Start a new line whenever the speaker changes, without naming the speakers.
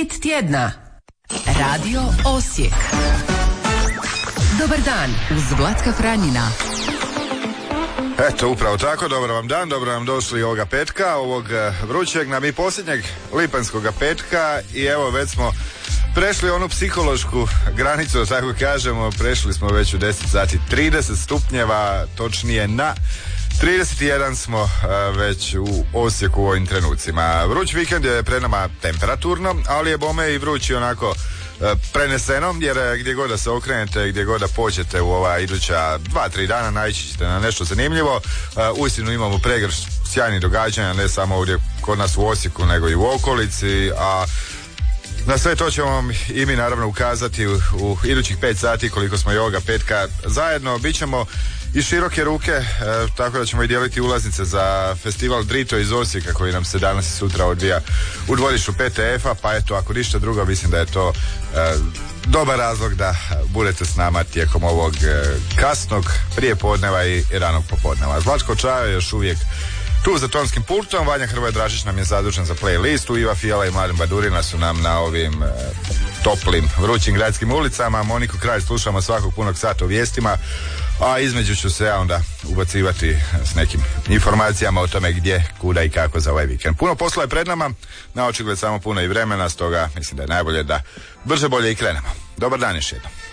Hit tjedna. Radio Osijek. Dobar dan uz Vlatka Franjina.
Eto, upravo tako, dobro vam dan, dobro vam došli ovoga petka, ovog vrućeg nam i posljednjeg lipanskoga petka i evo već smo prešli onu psihološku granicu, da tako kažemo, prešli smo već u 10 sati 30 stupnjeva, točnije na 31 smo već u Osijeku u ovim trenucima. Vruć vikend je pred nama temperaturno, ali je bome i vrući onako preneseno, jer gdje god da se okrenete, gdje god da pođete u ova iduća 2-3 dana naići ćete na nešto zanimljivo. Uistinu imamo pregršt sjajnih događanja, ne samo ovdje kod nas u Osijeku, nego i u okolici, a na sve to ćemo vam i mi naravno ukazati u idućih 5 sati koliko smo i ovoga petka zajedno. Bićemo i široke ruke, tako da ćemo i dijeliti ulaznice za festival Drito iz Osijeka koji nam se danas i sutra odvija u dvorištu PTF-a, pa eto, ako ništa drugo, mislim da je to dobar razlog da budete s nama tijekom ovog kasnog prijepodneva i ranog popodneva. Zlatko Čajo je još uvijek tu za tonskim pultom, Vanja Hrvoje Dražić nam je zadužen za playlistu, Iva Fijala i Mladen Badurina su nam na ovim toplim, vrućim gradskim ulicama. Moniku Kralj slušamo svakog punog sata u vijestima, a između ću se ja onda ubacivati s nekim informacijama o tome gdje, kuda i kako za ovaj vikend. Puno posla je pred nama, na očigled samo puno i vremena, stoga mislim da je najbolje da brže bolje i krenemo. Dobar dan još jednom.